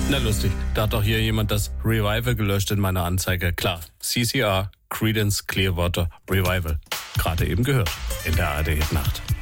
Na lustig, da hat doch hier jemand das Revival gelöscht in meiner Anzeige. Klar, CCR, Creedence Clearwater Revival. Gerade eben gehört in der ARD Nacht.